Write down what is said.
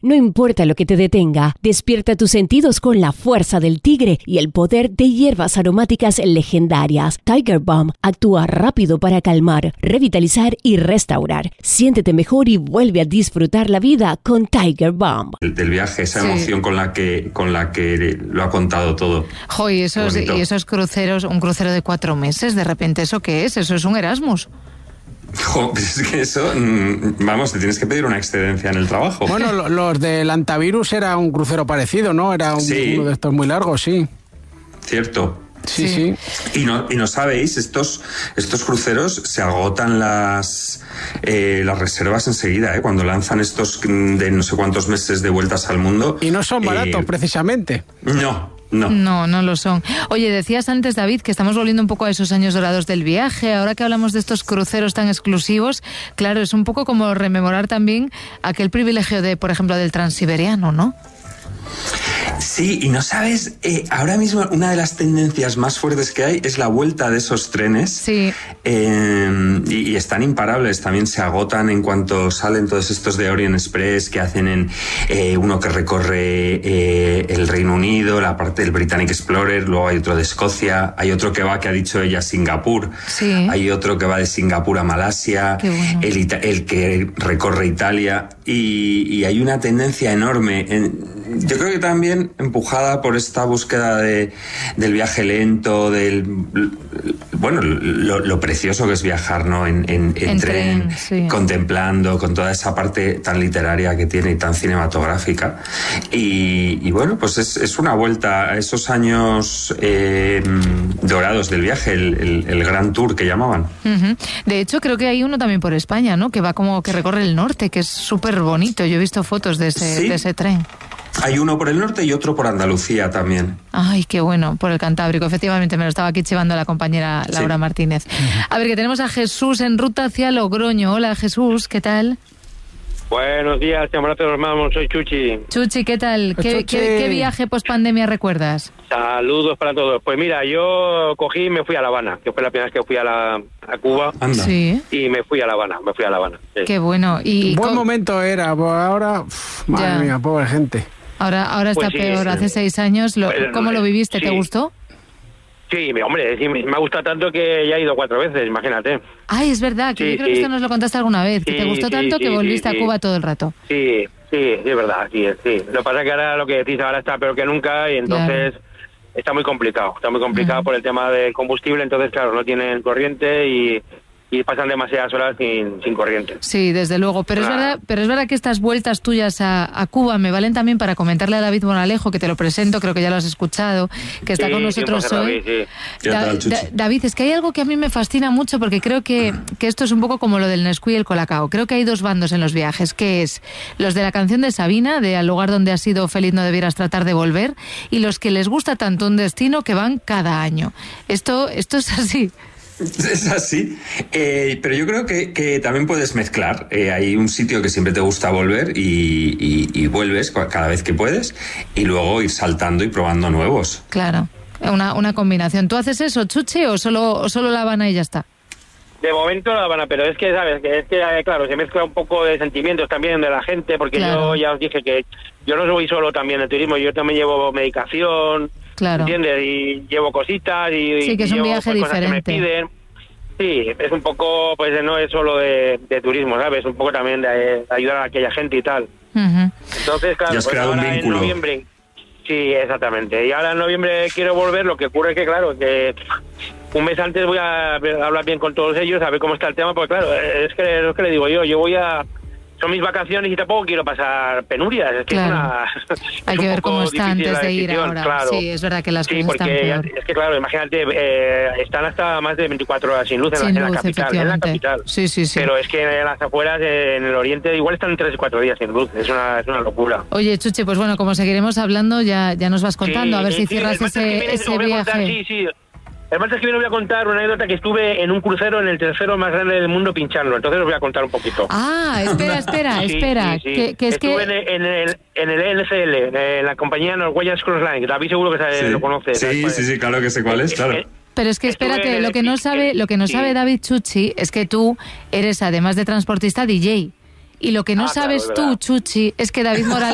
No importa lo que te detenga, despierta tus sentidos con la fuerza del tigre y el poder de hierbas aromáticas legendarias. Tiger Balm actúa rápido para calmar, revitalizar y restaurar. Siéntete mejor y vuelve a disfrutar la vida con Tiger Balm. Del viaje, esa emoción con la que lo ha contado todo. Jo, y esos cruceros, un crucero de 4 meses, de repente, ¿eso qué es? Eso es un Erasmus. Jo, es que eso, vamos, te tienes que pedir una excedencia en el trabajo. Bueno, los del Antivirus era un crucero parecido, ¿no? Era uno de estos muy largos, sí. Cierto. Sí. Y no sabéis, estos cruceros se agotan las reservas enseguida, cuando lanzan estos de no sé cuántos meses de vueltas al mundo. Y no son baratos, precisamente. No lo son. Oye, decías antes, David, que estamos volviendo un poco a esos años dorados del viaje. Ahora que hablamos de estos cruceros tan exclusivos, claro, es un poco como rememorar también aquel privilegio por ejemplo, del Transiberiano, ¿no? Sí, y no sabes, ahora mismo una de las tendencias más fuertes que hay es la vuelta de esos trenes. Sí. Y están imparables, también se agotan en cuanto salen todos estos de Orient Express que hacen uno que recorre el Reino Unido, la parte del Britannic Explorer, luego hay otro de Escocia, hay otro que ha dicho ella, Singapur. Sí. Hay otro que va de Singapur a Malasia. Qué bueno. El que recorre Italia, y hay una tendencia enorme, yo creo que también empujada por esta búsqueda del viaje lento, lo precioso que es viajar, ¿no? En tren, sí. Contemplando, con toda esa parte tan literaria que tiene y tan cinematográfica. Y bueno, pues es una vuelta a esos años dorados del viaje, el Grand Tour que llamaban. Uh-huh. De hecho, creo que hay uno también por España, ¿no? Que va como que recorre el norte, que es súper bonito. Yo he visto fotos de ese tren. Hay uno por el norte y otro por Andalucía también. Ay, qué bueno, por el Cantábrico. Efectivamente, me lo estaba aquí chivando la compañera Laura Martínez. A ver, que tenemos a Jesús en ruta hacia Logroño. Hola, Jesús, ¿qué tal? Buenos días, camaradas hermanos, soy Chuchi. Chuchi, ¿qué tal? ¿Qué viaje post-pandemia recuerdas? Saludos para todos. Pues mira, yo cogí y me fui a La Habana, que fue la primera vez que fui a Cuba. Anda. Sí. Y me fui a La Habana, Sí. Qué bueno. Y buen momento era, pues ahora, madre mía, pobre gente. Ahora está Pues sí, peor. Hace 6 años, ¿cómo lo viviste? Sí. ¿Te gustó? Sí, hombre, sí, me ha gustado tanto que ya he ido 4 veces, imagínate. Ay, es verdad, que yo creo que esto nos lo contaste alguna vez, que te gustó tanto que volviste a Cuba todo el rato. Sí, es verdad, sí. Lo que pasa es que ahora lo que decís ahora está peor que nunca y entonces está muy complicado por el tema del combustible, entonces claro, no tienen corriente y pasan demasiadas horas sin corriente. Sí, desde luego, pero es verdad que estas vueltas tuyas a Cuba me valen también para comentarle a David Moralejo, que te lo presento, creo que ya lo has escuchado, que está con nosotros hoy. David, es que hay algo que a mí me fascina mucho, porque creo que esto es un poco como lo del Nesquí y el Colacao. Creo que hay 2 bandos en los viajes, que es los de la canción de Sabina, de Al lugar donde has sido feliz no debieras tratar de volver, y los que les gusta tanto un destino que van cada año. Esto es así. Es así, pero yo creo que también puedes mezclar. Hay un sitio que siempre te gusta volver y vuelves cada vez que puedes, y luego ir saltando y probando nuevos. Claro, una combinación. ¿Tú haces eso, Chuchi, o solo La Habana y ya está? De momento La Habana, pero es que, ¿sabes? Claro, se mezcla un poco de sentimientos también de la gente, porque yo ya os dije que yo no voy solo también de turismo, yo también llevo medicación, claro. ¿Entiendes? Y llevo cositas y sí, que es un viaje diferente. Cosas que me piden. Sí, es un poco, pues no es solo de turismo, ¿sabes? Es un poco también de ayudar a aquella gente y tal. Uh-huh. Entonces, claro, pues ahora en noviembre... Sí, exactamente. Y ahora en noviembre quiero volver, lo que ocurre es que, claro, que un mes antes voy a hablar bien con todos ellos, a ver cómo está el tema, porque claro, es que le digo yo voy a... Son mis vacaciones y tampoco quiero pasar penurias. Es que claro. Hay que ver cómo está antes de ir ahora. Claro. Sí, es verdad que las cosas están peor. Es que claro, imagínate, están hasta más de 24 horas sin luz en la capital. En la capital. Sí. Pero es que en las afueras, en el oriente, igual están 3 o 4 días sin luz. Es una locura. Oye, Chuchi, pues bueno, como seguiremos hablando, ya nos vas contando, a ver si cierras ese viaje. Sí. El martes que viene voy a contar una anécdota que estuve en un crucero en el tercero más grande del mundo pincharlo. Entonces os voy a contar un poquito. Ah, espera. Sí. Que estuve en el NCL, en la compañía Norwegian Cruise Line. David seguro que lo conoce. Sí, claro que sé cuál es, claro. Pero es que espérate, lo que no sabe David Chuchi es que tú eres, además de transportista, DJ. Y lo que no sabes tú, Chuchi, es que David Moralejo